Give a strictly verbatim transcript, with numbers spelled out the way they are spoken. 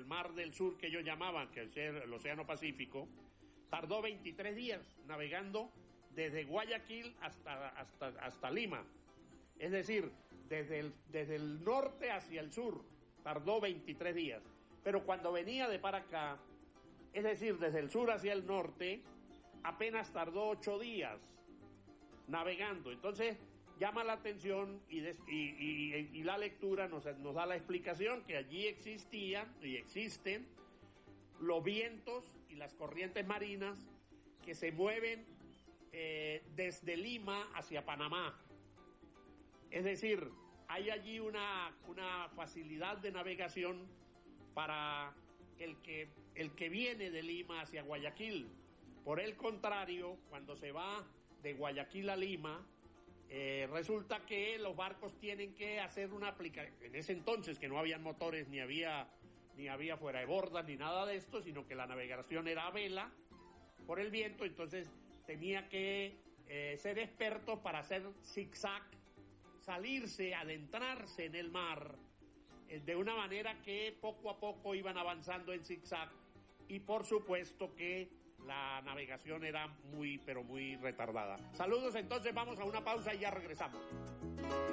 el mar del sur que ellos llamaban, que es el Océano Pacífico, tardó veintitrés días navegando desde Guayaquil hasta, hasta, hasta Lima. Es decir, desde el, desde el norte hacia el sur, tardó veintitrés días. Pero cuando venía de para acá, es decir, desde el sur hacia el norte, apenas tardó ocho días navegando. Entonces, llama la atención y, des, y, y, y la lectura nos, nos da la explicación que allí existían y existen los vientos y las corrientes marinas que se mueven eh, desde Lima hacia Panamá. Es decir, hay allí una, una facilidad de navegación para el que, el que viene de Lima hacia Guayaquil. Por el contrario, cuando se va de Guayaquil a Lima, eh, resulta que los barcos tienen que hacer una aplicación. En ese entonces, que no habían motores, ni había, ni había fuera de bordas, ni nada de esto, sino que la navegación era a vela por el viento, entonces tenía que eh, ser experto para hacer zigzag, salirse, adentrarse en el mar, eh, de una manera que poco a poco iban avanzando en zigzag, y por supuesto que la navegación era muy, pero muy retardada. Saludos, entonces vamos a una pausa y ya regresamos.